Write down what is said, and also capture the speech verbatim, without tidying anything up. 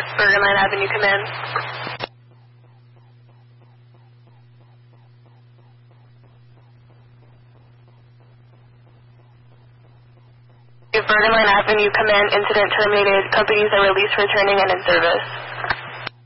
Bergenline Avenue Command. Bergenline Avenue Command, incident terminated. Companies are released, returning, and in service.